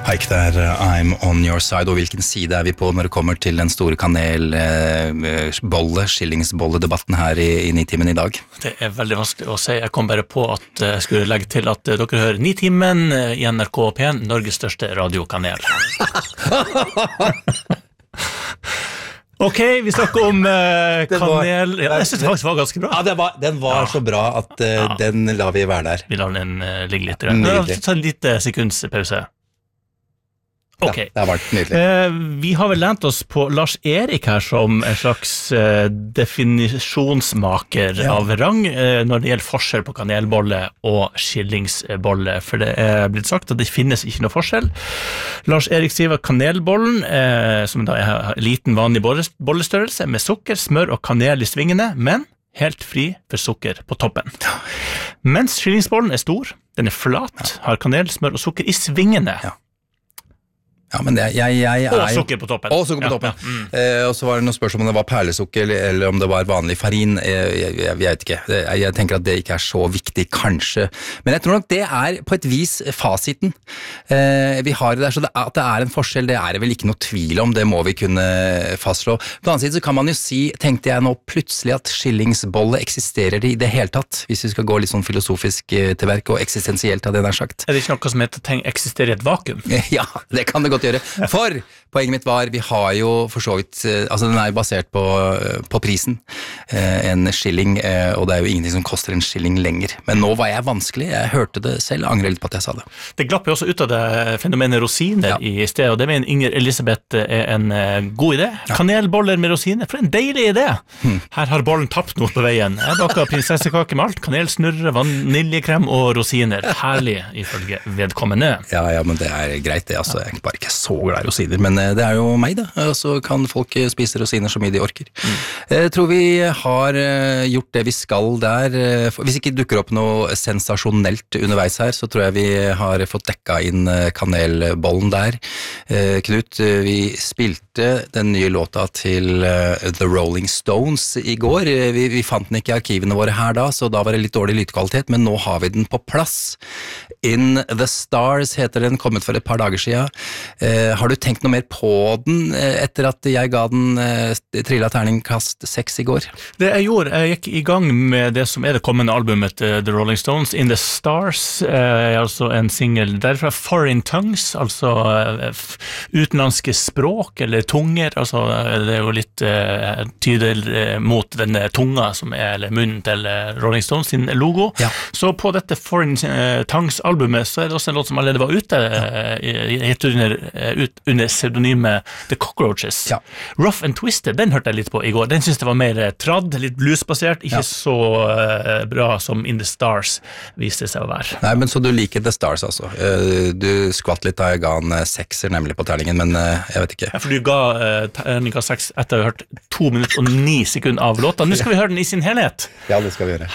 Haik der, I'm on your side, og hvilken side vi på når det kommer til den store skillingsbolle-debatten her i Nitimen i dag? Det veldig vanskelig å si. Jeg kom bare på at jeg skulle legge til at dere hører Nitimen i NRK P1, Norges største radiokanel. Ok, vi snakker om kanel. Jeg synes det faktisk var ganske bra. Ja, den var så bra at den lar vi være der. Vi lar den ligge litt. Ta en lite sekunds pause. Ok, ja, det vært nydelig. Vi har vel lent oss på Lars Erik her som en slags definisjonsmaker av rang når det gjelder forskjell på kanelbolle og skillingsbolle, for det blitt sagt at det finnes ikke noe forskjell. Lars Erik sier at kanelbollen, som da er liten vanlig bollestørrelse med sukker, smør og kanel i svingene, men helt fri for sukker på toppen. Mens skillingsbollen er stor, den er flat, har kanel, smør og sukker i svingene. Ja, men jeg og sukker på toppen. Og sukker på toppen. Og så var det noe spørsmål om det var perlesukker eller om det var vanlig farin. Jeg vet ikke. Jeg tenker at det ikke er så viktig, kanskje. Men jeg tror nok det på et vis fasiten. Vi har det der, så at det en forskjell, det det vel ikke noe tvil om. Det må vi kunne fastslå. På den annen side så kan man jo si, tenkte jeg nå plutselig, at skillingsbolle eksisterer i det hele tatt, hvis vi skal gå litt sånn filosofisk til verk, og eksistensielt av det der sagt. Det ikke noe som heter eksisterer i et vakuum? Ja, det kan det godt gjøre. For poenget mitt var, vi har jo for så vidt, altså den jo basert på prisen, en skilling, og det jo ingenting som koster en skilling lenger. Men nå var jeg vanskelig, jeg hørte det selv, angrer litt på at jeg sa det. Det glapp jo også ut av det fenomenet rosiner i sted, og det mener Inger Elisabeth en god idé. Kanelboller med rosiner, for en deilig idé! Her har bollen tapt noe på veien. Jeg baker prinsessekake med alt, kanelsnurre, vaniljekrem og rosiner. Herlig, ifølge vedkommende. Ja, men det greit det, altså. Jeg bare ikke så glad i rosiner, men det jo meg da, og så kan folk spise rosiner så mye de orker. Jeg tror vi har gjort det vi skal der. Hvis ikke dukker opp noe sensasjonelt underveis her, så tror jeg vi har fått dekka inn kanelbollen der. Knut, vi spilte den nye låta til The Rolling Stones i går. Vi fant den ikke i arkivene våre her da, så da var det litt dårlig lydkvalitet, men nå har vi den på plass. In the Stars heter den, kommet for et par dager siden. Har du tenkt noe mer på den etter at jeg ga den trillet terningkast 6 i går? Det jeg gjorde, jeg gikk i gang med det som det kommende albumet The Rolling Stones, In the Stars, altså en single derfra, Foreign Tongues, altså utenlandske språk eller tunger, altså det jo litt tyder mot denne tunga som eller munnen til Rolling Stones sin logo. Så på dette Foreign Tongues albumet så det også en låt som allerede var ute under pseudonymet The Cockroaches. Rough and Twisted, den hørte jeg litt på i går. Den synes det var mer tradd, litt bluesbasert, ikke så bra som In the Stars viste seg å være. Nei, men så du liker The Stars altså. Du skvatt litt da jeg ga en 6-er nemlig på terningen, men jeg vet ikke. Ja, for du ga terningen 6 etter å ha hørt 2 minutter og 9 sekunder av låta. Nå skal vi høre den i sin helhet. Ja, det skal vi gjøre.